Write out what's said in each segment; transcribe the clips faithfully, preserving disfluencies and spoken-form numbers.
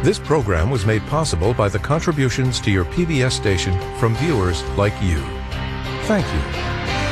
This program was made possible by the contributions to your P B S station from viewers like you. Thank you.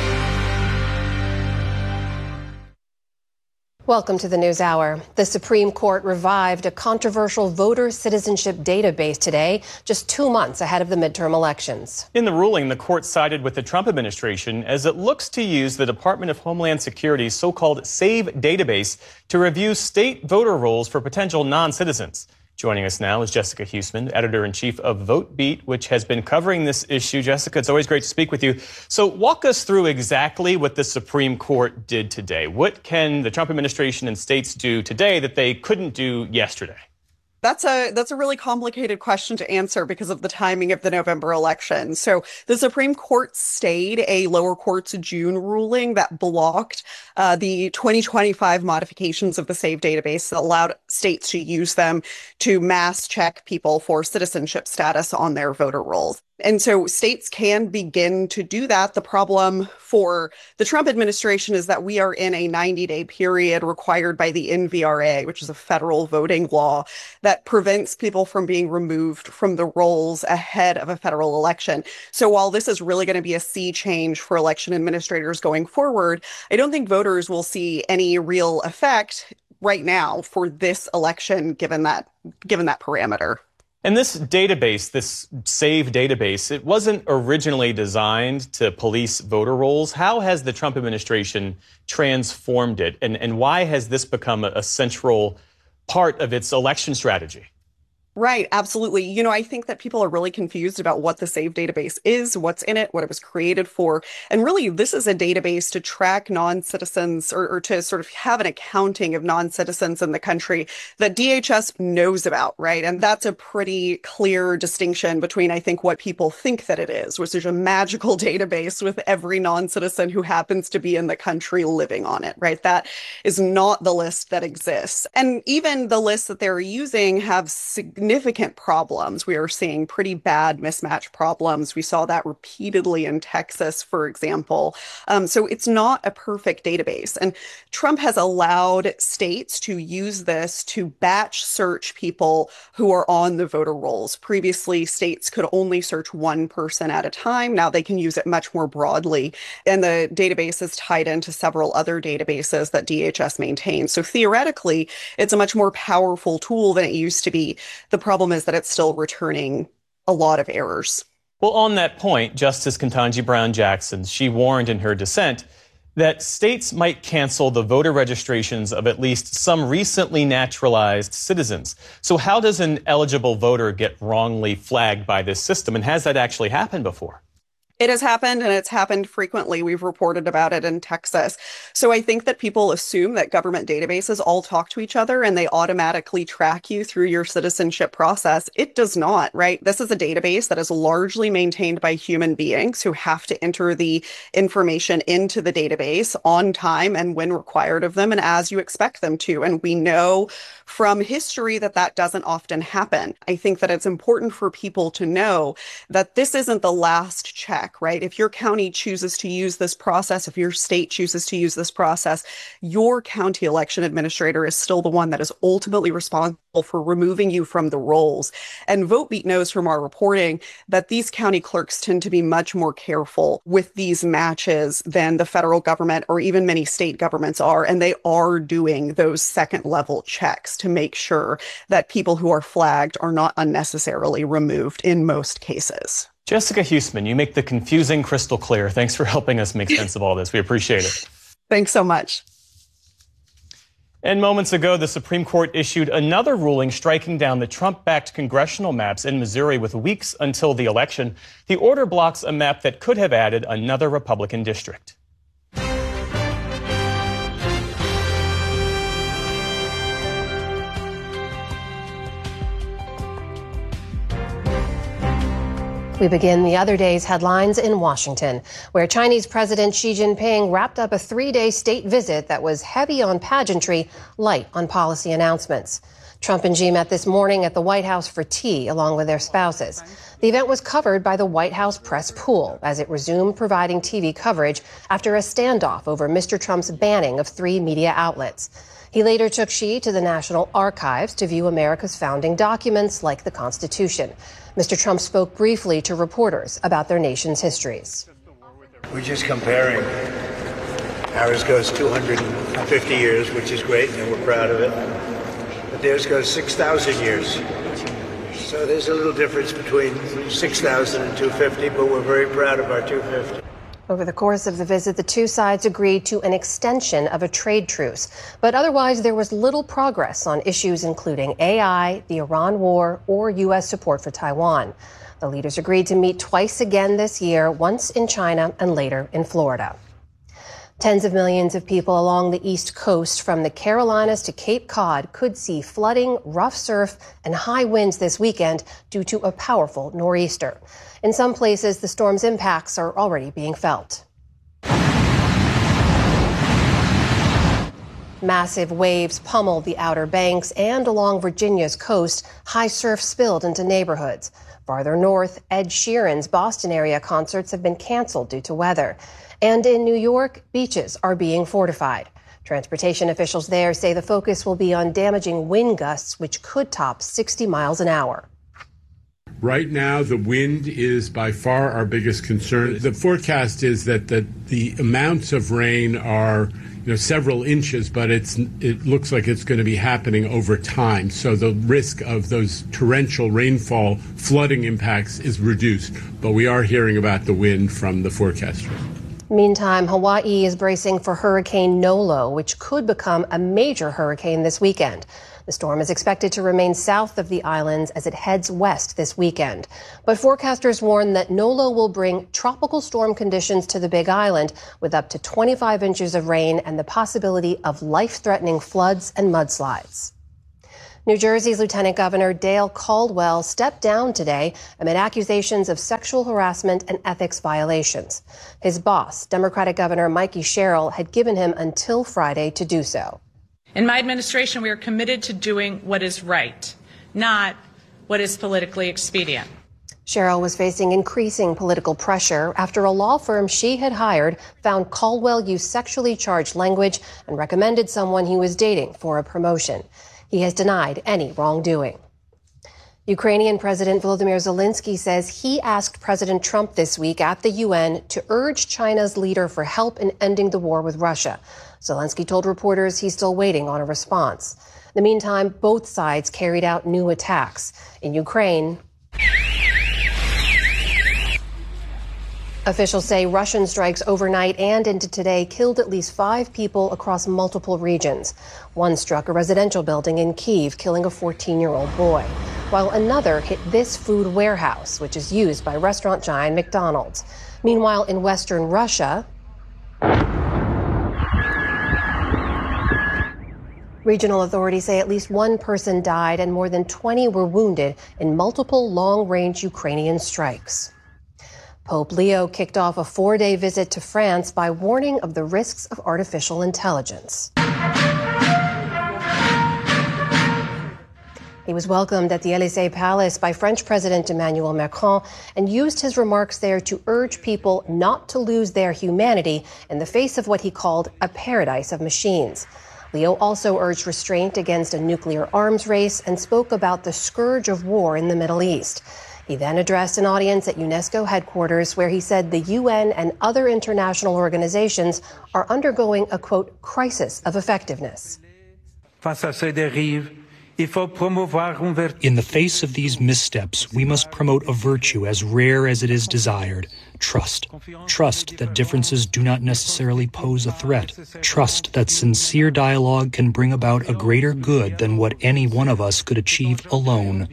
Welcome to the News Hour. The Supreme Court revived a controversial voter citizenship database today, just two months ahead of the midterm elections. In the ruling, the court sided with the Trump administration as it looks to use the Department of Homeland Security's so-called SAVE database to review state voter rolls for potential non-citizens. Joining us now is Jessica Huseman, editor-in-chief of Vote Beat, which has been covering this issue. Jessica, it's always great to speak with you. So walk us through exactly what the Supreme Court did today. What can the Trump administration and states do today that they couldn't do yesterday? That's a that's a really complicated question to answer because of the timing of the November election. So the Supreme Court stayed a lower court's June ruling that blocked uh, the twenty twenty-five modifications of the SAVE database that allowed states to use them to mass check people for citizenship status on their voter rolls. And so states can begin to do that. The problem for the Trump administration is that we are in a ninety-day period required by the N V R A, which is a federal voting law that prevents people from being removed from the rolls ahead of a federal election. So while this is really going to be a sea change for election administrators going forward, I don't think voters will see any real effect right now for this election, given that given that parameter. And this database, this SAVE database, it wasn't originally designed to police voter rolls. How has the Trump administration transformed it? And, and why has this become a, a central part of its election strategy? Right, absolutely. You know, I think that people are really confused about what the SAVE database is, what's in it, what it was created for. And really, this is a database to track non-citizens or, or to sort of have an accounting of non-citizens in the country that D H S knows about, right? And that's a pretty clear distinction between, I think, what people think that it is, which is a magical database with every non-citizen who happens to be in the country living on it, right? That is not the list that exists. And even the lists that they're using have significant significant problems. We are seeing pretty bad mismatch problems. We saw that repeatedly in Texas, for example. Um, so it's not a perfect database. And Trump has allowed states to use this to batch search people who are on the voter rolls. Previously, states could only search one person at a time. Now they can use it much more broadly. And the database is tied into several other databases that D H S maintains. So theoretically, it's a much more powerful tool than it used to be. The problem is that it's still returning a lot of errors. Well, on that point, Justice Ketanji Brown Jackson, she warned in her dissent that states might cancel the voter registrations of at least some recently naturalized citizens. So how does an eligible voter get wrongly flagged by this system? And has that actually happened before? It has happened, and it's happened frequently. We've reported about it in Texas. So I think that people assume that government databases all talk to each other and they automatically track you through your citizenship process. It does not, right? This is a database that is largely maintained by human beings who have to enter the information into the database on time and when required of them and as you expect them to. And we know from history that that doesn't often happen. I think that it's important for people to know that this isn't the last check, right? If your county chooses to use this process, if your state chooses to use this process, your county election administrator is still the one that is ultimately responsible for removing you from the rolls. And VoteBeat knows from our reporting that these county clerks tend to be much more careful with these matches than the federal government or even many state governments are. And they are doing those second level checks to make sure that people who are flagged are not unnecessarily removed in most cases. Jessica Huseman, you make the confusing crystal clear. Thanks for helping us make sense of all this. We appreciate it. Thanks so much. And moments ago, the Supreme Court issued another ruling striking down the Trump-backed congressional maps in Missouri with weeks until the election. The order blocks a map that could have added another Republican district. We begin the other day's headlines in Washington, where Chinese President Xi Jinping wrapped up a three-day state visit that was heavy on pageantry, light on policy announcements. Trump and Xi met this morning at the White House for tea, along with their spouses. The event was covered by the White House press pool as it resumed providing T V coverage after a standoff over Mister Trump's banning of three media outlets. He He later took Xi to the National Archives to view America's founding documents like the Constitution. Mister Trump spoke briefly to reporters about their nation's histories. We're just comparing. Ours goes two hundred fifty years, which is great, and we're proud of it. But theirs goes six thousand years. So there's a little difference between six thousand and two hundred fifty, but we're very proud of our two hundred fifty. Over the course of the visit, the two sides agreed to an extension of a trade truce. But otherwise, there was little progress on issues including A I, the Iran war, or U S support for Taiwan. The leaders agreed to meet twice again this year, once in China and later in Florida. Tens of millions of people along the East Coast from the Carolinas to Cape Cod could see flooding, rough surf, and high winds this weekend due to a powerful nor'easter. In some places, the storm's impacts are already being felt. Massive waves pummeled the Outer Banks and along Virginia's coast. High surf spilled into neighborhoods. Farther north, Ed Sheeran's Boston area concerts have been canceled due to weather. And in New York, beaches are being fortified. Transportation officials there say the focus will be on damaging wind gusts, which could top sixty miles an hour. Right now, the wind is by far our biggest concern. The forecast is that the, the amounts of rain are, you know, several inches, but it's it looks like it's going to be happening over time. So the risk of those torrential rainfall flooding impacts is reduced. But we are hearing about the wind from the forecasters. Meantime, Hawaii is bracing for Hurricane Nolo, which could become a major hurricane this weekend. The storm is expected to remain south of the islands as it heads west this weekend. But forecasters warn that Nolo will bring tropical storm conditions to the Big Island with up to twenty-five inches of rain and the possibility of life-threatening floods and mudslides. New Jersey's Lieutenant Governor Dale Caldwell stepped down today amid accusations of sexual harassment and ethics violations. His boss, Democratic Governor Mikey Sherrill, had given him until Friday to do so. In my administration, we are committed to doing what is right, not what is politically expedient. Sherrill was facing increasing political pressure after a law firm she had hired found Caldwell used sexually charged language and recommended someone he was dating for a promotion. He has denied any wrongdoing. Ukrainian President Volodymyr Zelensky says he asked President Trump this week at the U N to urge China's leader for help in ending the war with Russia. Zelensky told reporters he's still waiting on a response. In the meantime, both sides carried out new attacks. In Ukraine, officials say Russian strikes overnight and into today killed at least five people across multiple regions. One struck a residential building in Kyiv, killing a fourteen-year-old boy, while another hit this food warehouse, which is used by restaurant giant McDonald's. Meanwhile, in western Russia, regional authorities say at least one person died and more than twenty were wounded in multiple long-range Ukrainian strikes. Pope Leo kicked off a four-day visit to France by warning of the risks of artificial intelligence. He was welcomed at the Élysée Palace by French President Emmanuel Macron and used his remarks there to urge people not to lose their humanity in the face of what he called a paradise of machines. Leo also urged restraint against a nuclear arms race and spoke about the scourge of war in the Middle East. He then addressed an audience at UNESCO headquarters where he said the U N and other international organizations are undergoing a, quote, crisis of effectiveness. In the face of these missteps, we must promote a virtue as rare as it is desired. Trust. Trust that differences do not necessarily pose a threat. Trust that sincere dialogue can bring about a greater good than what any one of us could achieve alone.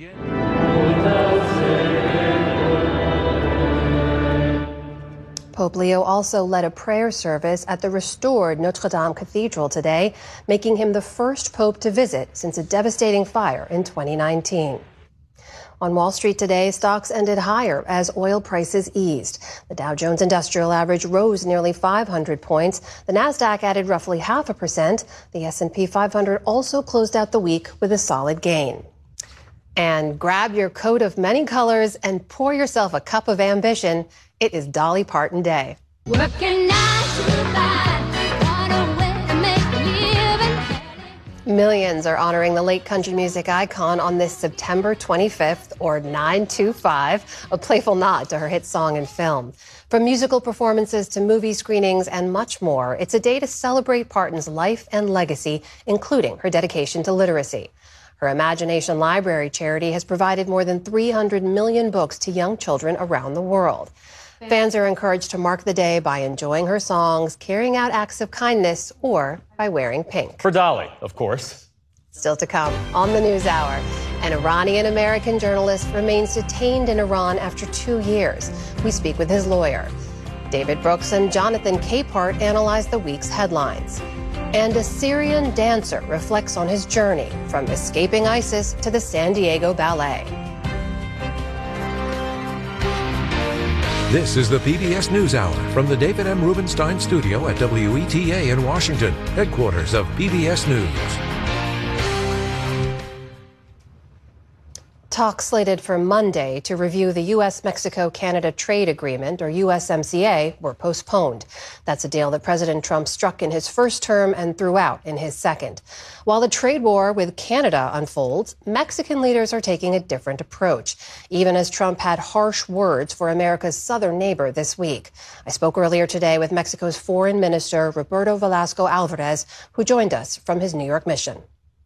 Pope Leo also led a prayer service at the restored Notre Dame Cathedral today, making him the first pope to visit since a devastating fire in twenty nineteen. On Wall Street today, stocks ended higher as oil prices eased. The Dow Jones Industrial Average rose nearly five hundred points. The Nasdaq added roughly half a percent. The S and P five hundred also closed out the week with a solid gain. And grab your coat of many colors and pour yourself a cup of ambition. It is Dolly Parton Day. Millions are honoring the late country music icon on this September twenty-fifth, or nine two five, a playful nod to her hit song and film. From musical performances to movie screenings and much more, it's a day to celebrate Parton's life and legacy, including her dedication to literacy. Her Imagination Library charity has provided more than three hundred million books to young children around the world. Fans are encouraged to mark the day by enjoying her songs, carrying out acts of kindness, or by wearing pink. For Dolly, of course. Still to come on the NewsHour. An Iranian-American journalist remains detained in Iran after two years. We speak with his lawyer. David Brooks and Jonathan Capehart analyze the week's headlines. And a Syrian dancer reflects on his journey from escaping ISIS to the San Diego Ballet. This is the P B S NewsHour from the David M. Rubenstein studio at W E T A in Washington, headquarters of P B S News. Talks slated for Monday to review the U S Mexico Canada Trade Agreement, or U S M C A, were postponed. That's a deal that President Trump struck in his first term and threw out in his second. While the trade war with Canada unfolds, Mexican leaders are taking a different approach, even as Trump had harsh words for America's southern neighbor this week. I spoke earlier today with Mexico's Foreign Minister, Roberto Velasco Alvarez, who joined us from his New York mission.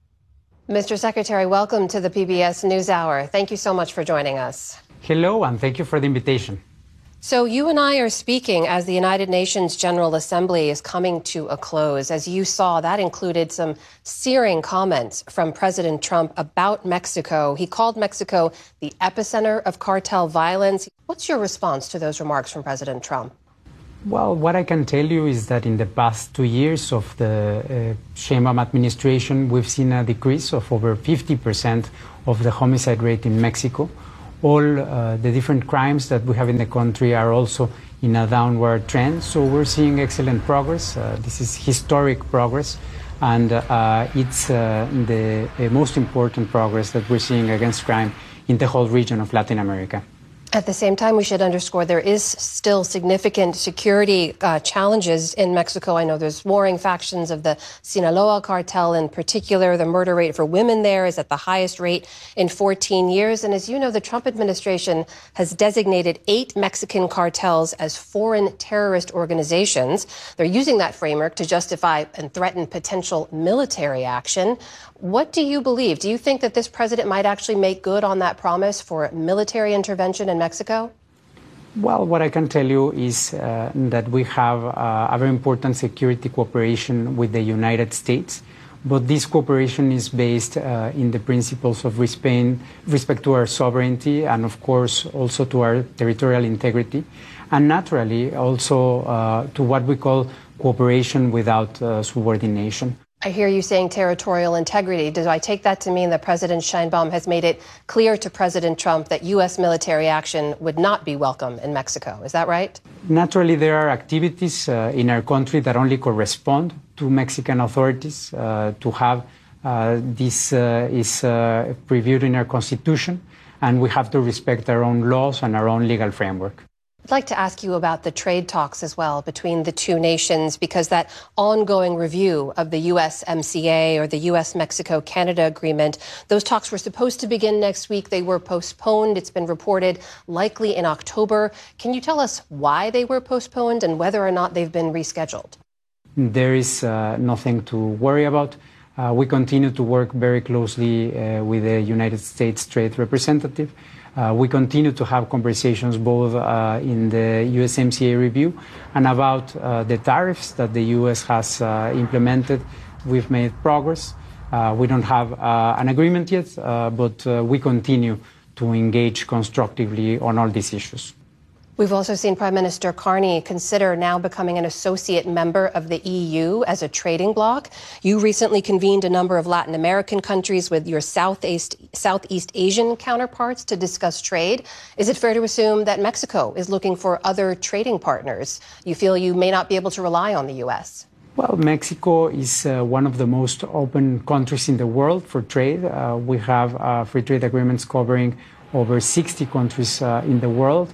Mister Secretary, welcome to the P B S NewsHour. Thank you so much for joining us. Hello, and thank you for the invitation. So you and I are speaking as the United Nations General Assembly is coming to a close. As you saw, that included some searing comments from President Trump about Mexico. He called Mexico the epicenter of cartel violence. What's your response to those remarks from President Trump? Well, what I can tell you is that in the past two years of the uh, Sheinbaum administration, we've seen a decrease of over fifty percent of the homicide rate in Mexico. All uh, the different crimes that we have in the country are also in a downward trend. So we're seeing excellent progress. Uh, this is historic progress. And uh, it's uh, the uh, most important progress that we're seeing against crime in the whole region of Latin America. At the same time, we should underscore there is still significant security uh, challenges in Mexico. I know there's warring factions of the Sinaloa cartel in particular. The murder rate for women there is at the highest rate in fourteen years. And as you know, the Trump administration has designated eight Mexican cartels as foreign terrorist organizations. They're using that framework to justify and threaten potential military action. What do you believe? Do you think that this president might actually make good on that promise for military intervention in Mexico? Well, what I can tell you is uh, that we have uh, a very important security cooperation with the United States, but this cooperation is based uh, in the principles of respect, respect to our sovereignty and, of course, also to our territorial integrity, and naturally also uh, to what we call cooperation without uh, subordination. I hear you saying territorial integrity. Do I take that to mean that President Sheinbaum has made it clear to President Trump that U S military action would not be welcome in Mexico? Is that right? Naturally, there are activities uh, in our country that only correspond to Mexican authorities. Uh, to have uh, this uh, is uh, previewed in our Constitution, and we have to respect our own laws and our own legal framework. I'd like to ask you about the trade talks as well between the two nations, because that ongoing review of the U S M C A or the U S Mexico Canada agreement, those talks were supposed to begin next week. They were postponed. It's been reported likely in October. Can you tell us why they were postponed and whether or not they've been rescheduled? There is uh, nothing to worry about. Uh, we continue to work very closely uh, with the United States Trade Representative. Uh, we continue to have conversations both uh, in the U S M C A review and about uh, the tariffs that the U S has uh, implemented. We've made progress. Uh, we don't have uh, an agreement yet, uh, but uh, we continue to engage constructively on all these issues. We've also seen Prime Minister Carney consider now becoming an associate member of the E U as a trading bloc. You recently convened a number of Latin American countries with your Southeast, Southeast Asian counterparts to discuss trade. Is it fair to assume that Mexico is looking for other trading partners? You feel you may not be able to rely on the U S? Well, Mexico is uh, one of the most open countries in the world for trade. Uh, we have uh, free trade agreements covering over sixty countries uh, in the world.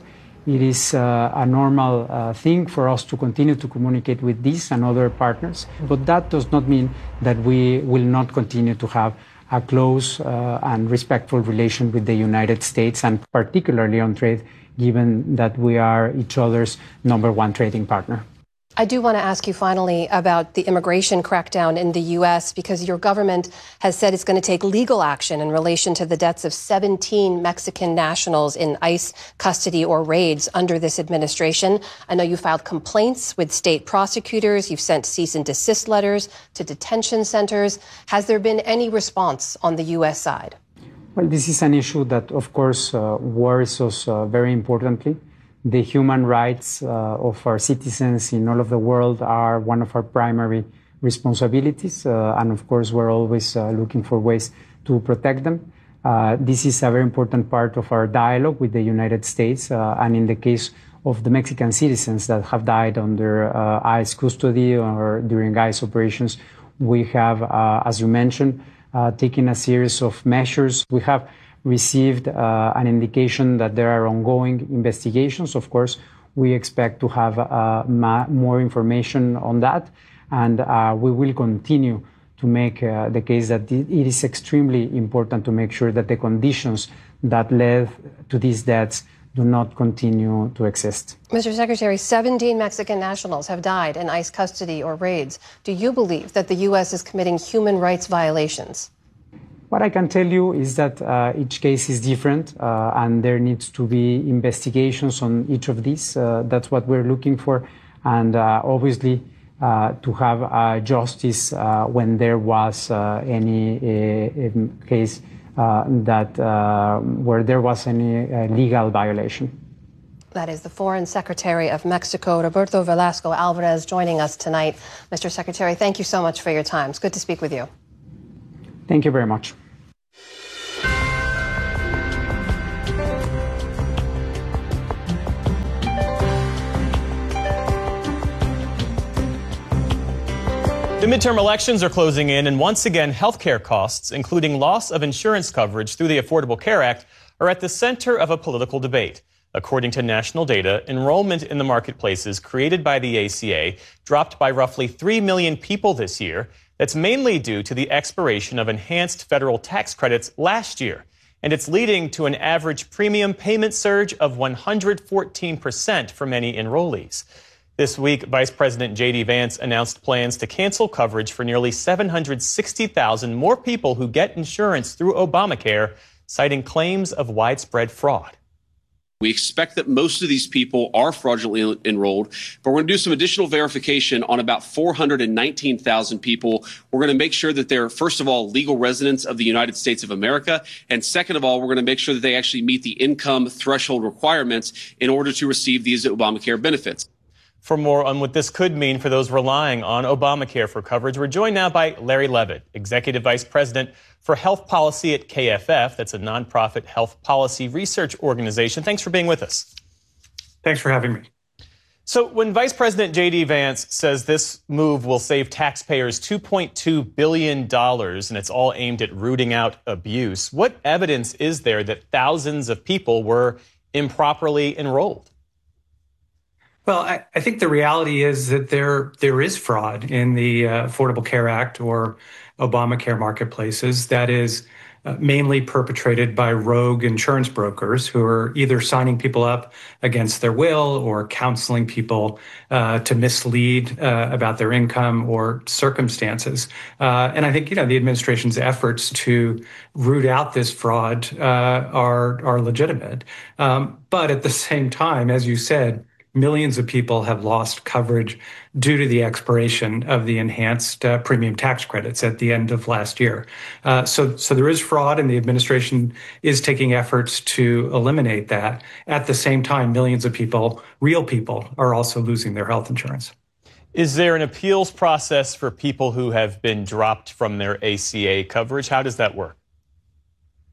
It is uh, a normal uh, thing for us to continue to communicate with these and other partners, but that does not mean that we will not continue to have a close uh, and respectful relation with the United States, and particularly on trade, given that we are each other's number one trading partner. I do want to ask you finally about the immigration crackdown in the U S, because your government has said it's going to take legal action in relation to the deaths of seventeen Mexican nationals in ICE custody or raids under this administration. I know you filed complaints with state prosecutors. You've sent cease and desist letters to detention centers. Has there been any response on the U S side? Well, this is an issue that, of course, uh, worries us uh, very importantly. The human rights uh, of our citizens in all of the world are one of our primary responsibilities. Uh, and of course, we're always uh, looking for ways to protect them. Uh, this is a very important part of our dialogue with the United States. Uh, and in the case of the Mexican citizens that have died under uh, ICE custody or during ICE operations, we have, uh, as you mentioned, uh, taken a series of measures. We have received uh, an indication that there are ongoing investigations. Of course, we expect to have uh, ma- more information on that, and uh, we will continue to make uh, the case that it is extremely important to make sure that the conditions that led to these deaths do not continue to exist. Mister Secretary, seventeen Mexican nationals have died in ICE custody or raids. Do you believe that the U S is committing human rights violations? What I can tell you is that uh, each case is different, uh, and there needs to be investigations on each of these. Uh, that's what we're looking for. And uh, obviously, uh, to have uh, justice uh, when there was uh, any uh, case uh, that uh, where there was any uh, legal violation. That is the Foreign Secretary of Mexico, Roberto Velasco Alvarez, joining us tonight. Mister Secretary, thank you so much for your time. It's good to speak with you. Thank you very much. The midterm elections are closing in, and once again, healthcare costs, including loss of insurance coverage through the Affordable Care Act, are at the center of a political debate. According to national data, enrollment in the marketplaces created by the A C A dropped by roughly three million people this year. That's mainly due to the expiration of enhanced federal tax credits last year. And it's leading to an average premium payment surge of one hundred fourteen percent for many enrollees. This week, Vice President J D Vance announced plans to cancel coverage for nearly seven hundred sixty thousand more people who get insurance through Obamacare, citing claims of widespread fraud. We expect that most of these people are fraudulently enrolled, but we're going to do some additional verification on about four hundred nineteen thousand people. We're going to make sure that they're, first of all, legal residents of the United States of America. And second of all, we're going to make sure that they actually meet the income threshold requirements in order to receive these Obamacare benefits. For more on what this could mean for those relying on Obamacare for coverage, we're joined now by Larry Levitt, Executive Vice President for Health Policy at K F F. That's a nonprofit health policy research organization. Thanks for being with us. Thanks for having me. So when Vice President J D Vance says this move will save taxpayers two point two billion dollars and it's all aimed at rooting out abuse, what evidence is there that thousands of people were improperly enrolled? Well, I, I think the reality is that there there is fraud in the uh, Affordable Care Act or Obamacare marketplaces that is uh, mainly perpetrated by rogue insurance brokers who are either signing people up against their will or counseling people uh, to mislead uh, about their income or circumstances. Uh, and I think, you know, the administration's efforts to root out this fraud uh, are, are legitimate. Um, but at the same time, as you said, millions of people have lost coverage due to the expiration of the enhanced uh, premium tax credits at the end of last year. Uh, so, so there is fraud, and the administration is taking efforts to eliminate that. At the same time, millions of people, real people, are also losing their health insurance. Is there an appeals process for people who have been dropped from their A C A coverage? How does that work?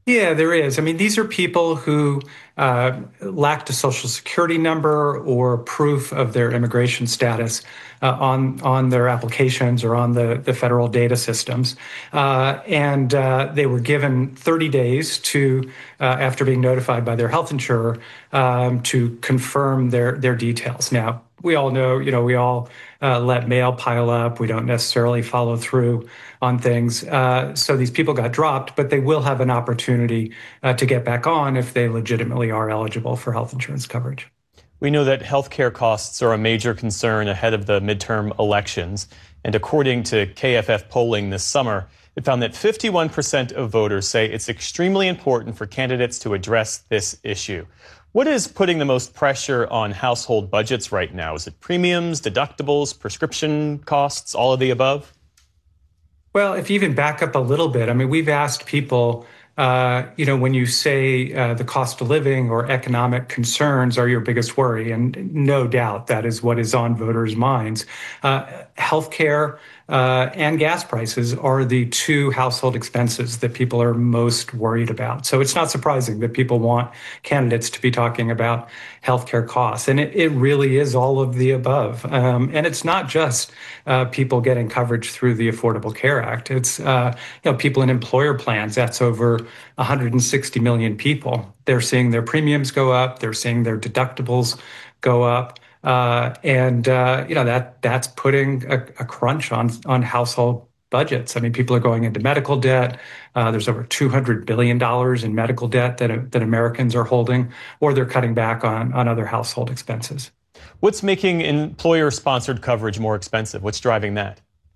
Yeah, there is. I mean, these are people who uh, lacked a social security number or proof of their immigration status uh, on on their applications or on the, the federal data systems. Uh, and uh, they were given thirty days to, uh, after being notified by their health insurer, um, to confirm their, their details. Now, we all know, you know, we all uh, let mail pile up. We don't necessarily follow through on things. Uh, so these people got dropped, but they will have an opportunity uh, to get back on if they legitimately are eligible for health insurance coverage. We know that healthcare costs are a major concern ahead of the midterm elections. And according to K F F polling this summer, it found that fifty-one percent of voters say it's extremely important for candidates to address this issue. What is putting the most pressure on household budgets right now? Is it premiums, deductibles, prescription costs, all of the above? Well, if you even back up a little bit, I mean, we've asked people, uh, you know, when you say uh, the cost of living or economic concerns are your biggest worry, and no doubt that is what is on voters' minds. Uh, healthcare uh, and gas prices are the two household expenses that people are most worried about. So it's not surprising that people want candidates to be talking about healthcare costs. And it, it really is all of the above. Um, and it's not just uh, people getting coverage through the Affordable Care Act. It's uh, you know, people in employer plans. That's over one hundred sixty million people. They're seeing their premiums go up. They're seeing their deductibles go up. Uh, and, uh, you know, that that's putting a, a crunch on, on household budgets. I mean, people are going into medical debt. Uh, there's over two hundred billion dollars in medical debt that, that Americans are holding, or they're cutting back on, on other household expenses. What's making employer-sponsored coverage more expensive? What's driving that?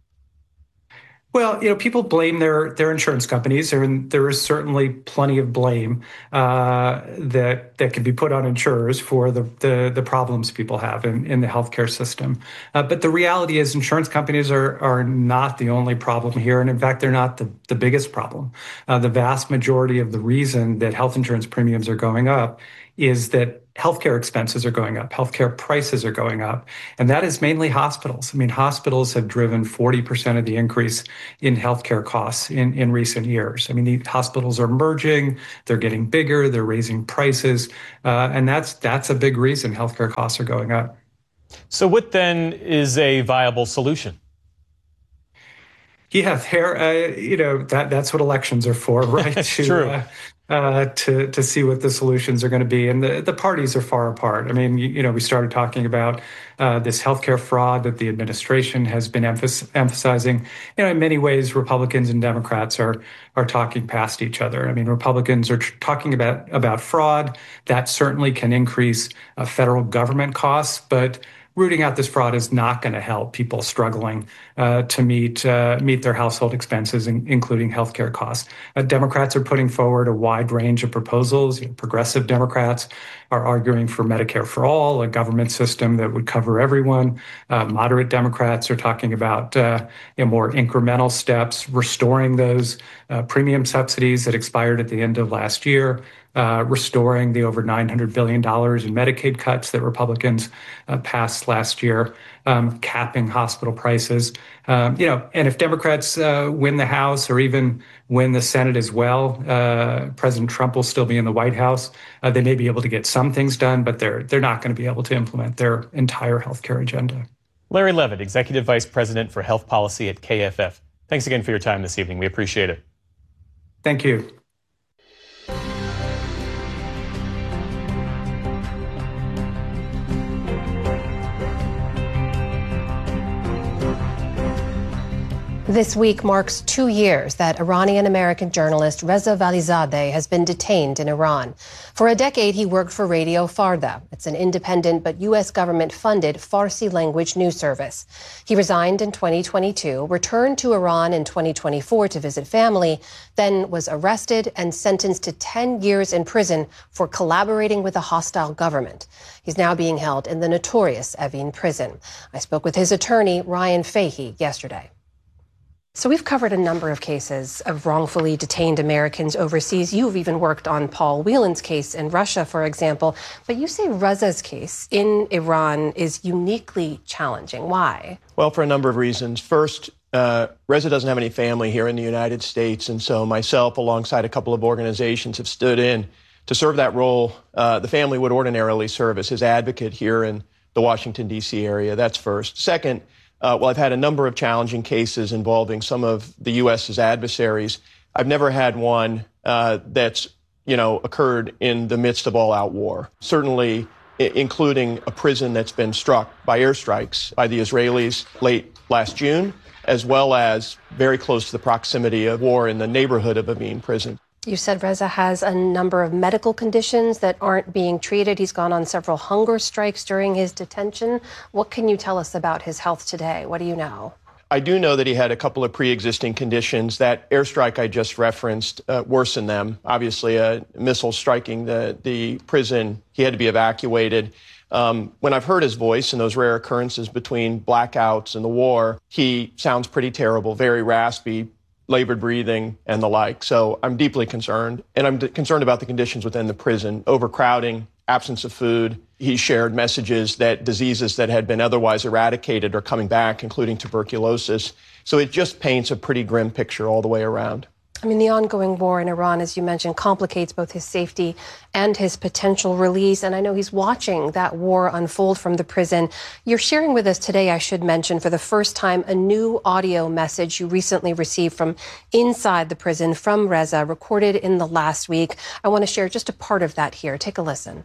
Well, you know, people blame their their insurance companies, and there is certainly plenty of blame uh, that that can be put on insurers for the the, the problems people have in, in the healthcare system. Uh, but the reality is, insurance companies are are not the only problem here, and in fact, they're not the the biggest problem. Uh, the vast majority of the reason that health insurance premiums are going up is that healthcare expenses are going up, healthcare prices are going up, and that is mainly hospitals. I mean, hospitals have driven forty percent of the increase in healthcare costs in, in recent years. I mean, the hospitals are merging, they're getting bigger, they're raising prices, uh, and that's that's a big reason healthcare costs are going up. So what then is a viable solution? Yeah, there, uh, you know, that that's what elections are for, right? That's to, true. Uh, uh, to to see what the solutions are going to be, and the, the parties are far apart. I mean, you, you know, we started talking about uh, this healthcare fraud that the administration has been emph- emphasizing. You know, in many ways, Republicans and Democrats are are talking past each other. I mean, Republicans are tr- talking about about fraud that certainly can increase uh, federal government costs, but rooting out this fraud is not going to help people struggling uh, to meet uh, meet their household expenses, in, including healthcare costs. Uh, Democrats are putting forward a wide range of proposals. You know, progressive Democrats are arguing for Medicare for all, a government system that would cover everyone. Uh, moderate Democrats are talking about uh, you know, more incremental steps, restoring those uh, premium subsidies that expired at the end of last year. Uh, restoring the over nine hundred billion dollars in Medicaid cuts that Republicans uh, passed last year, um, capping hospital prices. Um, you know, and if Democrats uh, win the House or even win the Senate as well, uh, President Trump will still be in the White House. Uh, they may be able to get some things done, but they're they're not going to be able to implement their entire healthcare agenda. Larry Levitt, Executive Vice President for Health Policy at K F F. Thanks again for your time this evening. We appreciate it. Thank you. This week marks two years that Iranian-American journalist Reza Valizadeh has been detained in Iran. For a decade, he worked for Radio Farda. It's an independent but U S government-funded Farsi-language news service. He resigned in twenty twenty-two, returned to Iran in twenty twenty-four to visit family, then was arrested and sentenced to ten years in prison for collaborating with a hostile government. He's now being held in the notorious Evin prison. I spoke with his attorney, Ryan Fahey, yesterday. So we've covered a number of cases of wrongfully detained Americans overseas. You've even worked on Paul Whelan's case in Russia, for example. But you say Reza's case in Iran is uniquely challenging. Why? Well, for a number of reasons. First, uh, Reza doesn't have any family here in the United States, and so myself, alongside a couple of organizations, have stood in to serve that role. Uh, the family would ordinarily serve as his advocate here in the Washington, D C area. That's first. Second, uh, while I've had a number of challenging cases involving some of the U S's adversaries, I've never had one uh, that's, you know, occurred in the midst of all-out war, certainly I- including a prison that's been struck by airstrikes by the Israelis late last June, as well as very close to the proximity of war in the neighborhood of Evin prison. You said Reza has a number of medical conditions that aren't being treated. He's gone on several hunger strikes during his detention. What can you tell us about his health today? What do you know? I do know that he had a couple of pre-existing conditions. That airstrike I just referenced uh, worsened them. Obviously, a missile striking the, the prison, he had to be evacuated. Um, when I've heard his voice in those rare occurrences between blackouts and the war, he sounds pretty terrible, very raspy, labored breathing, and the like. So I'm deeply concerned. And I'm d- concerned about the conditions within the prison, overcrowding, absence of food. He shared messages that diseases that had been otherwise eradicated are coming back, including tuberculosis. So it just paints a pretty grim picture all the way around. I mean, the ongoing war in Iran, as you mentioned, complicates both his safety and his potential release. And I know he's watching that war unfold from the prison. You're sharing with us today, I should mention, for the first time, a new audio message you recently received from inside the prison from Reza, recorded in the last week. I want to share just a part of that here. Take a listen.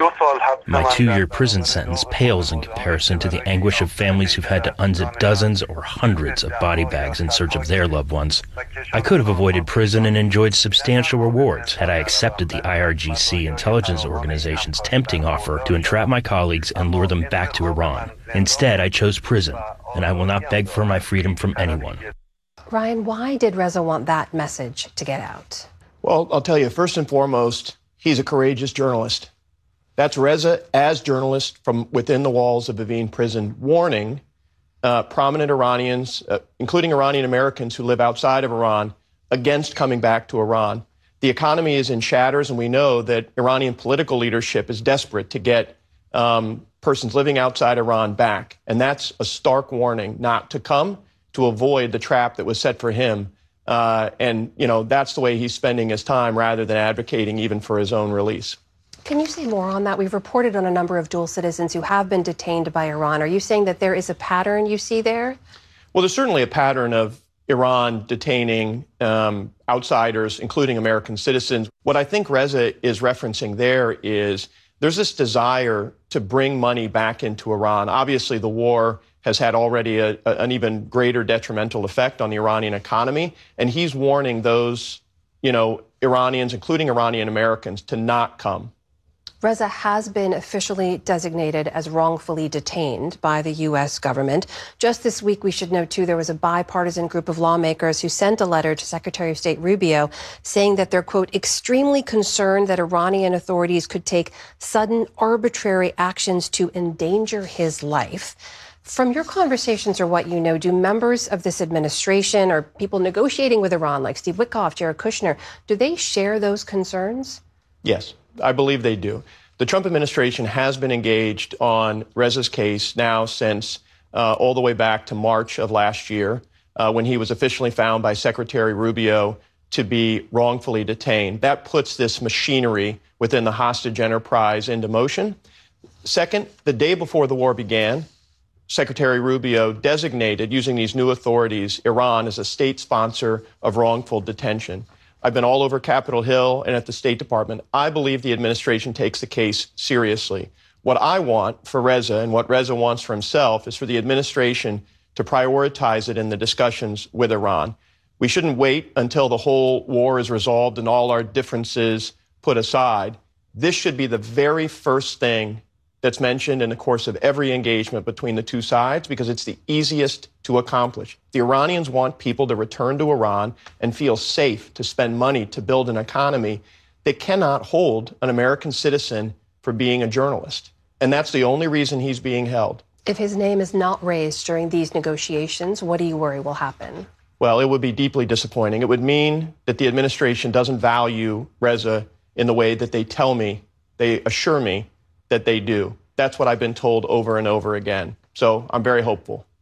My two-year prison sentence pales in comparison to the anguish of families who've had to unzip dozens or hundreds of body bags in search of their loved ones. I could have avoided prison and enjoyed substantial rewards had I accepted the I R G C intelligence organization's tempting offer to entrap my colleagues and lure them back to Iran. Instead, I chose prison, and I will not beg for my freedom from anyone. Ryan, why did Reza want that message to get out? Well, I'll tell you, first and foremost, he's a courageous journalist. That's Reza as journalist from within the walls of Evin prison, warning uh, prominent Iranians, uh, including Iranian Americans who live outside of Iran, against coming back to Iran. The economy is in shatters, and we know that Iranian political leadership is desperate to get um, persons living outside Iran back. And that's a stark warning not to come, to avoid the trap that was set for him. Uh, and, you know, that's the way he's spending his time rather than advocating even for his own release. Can you say more on that? We've reported on a number of dual citizens who have been detained by Iran. Are you saying that there is a pattern you see there? Well, there's certainly a pattern of Iran detaining um, outsiders, including American citizens. What I think Reza is referencing there is there's this desire to bring money back into Iran. Obviously, the war has had already a, a, an even greater detrimental effect on the Iranian economy. And he's warning those, you know, Iranians, including Iranian Americans, to not come. Reza has been officially designated as wrongfully detained by the U S government. Just this week, we should note, too, there was a bipartisan group of lawmakers who sent a letter to Secretary of State Rubio saying that they're, quote, extremely concerned that Iranian authorities could take sudden, arbitrary actions to endanger his life. From your conversations or what you know, do members of this administration or people negotiating with Iran, like Steve Witkoff, Jared Kushner, do they share those concerns? Yes, I believe they do. The Trump administration has been engaged on Reza's case now since uh, all the way back to March of last year, uh, when he was officially found by Secretary Rubio to be wrongfully detained. That puts this machinery within the hostage enterprise into motion. Second, the day before the war began, Secretary Rubio designated, using these new authorities, Iran as a state sponsor of wrongful detention. I've been all over Capitol Hill and at the State Department. I believe the administration takes the case seriously. What I want for Reza and what Reza wants for himself is for the administration to prioritize it in the discussions with Iran. We shouldn't wait until the whole war is resolved and all our differences put aside. This should be the very first thing that's mentioned in the course of every engagement between the two sides, because it's the easiest to accomplish. The Iranians want people to return to Iran and feel safe to spend money to build an economy. They cannot hold an American citizen for being a journalist. And that's the only reason he's being held. If his name is not raised during these negotiations, what do you worry will happen? Well, it would be deeply disappointing. It would mean that the administration doesn't value Reza in the way that they tell me, they assure me that they do. That's what I've been told over and over again. So I'm very hopeful.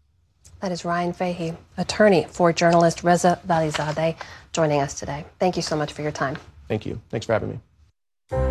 That is Ryan Fahey, attorney for journalist Reza Valizadeh, joining us today. Thank you so much for your time. Thank you. Thanks for having me.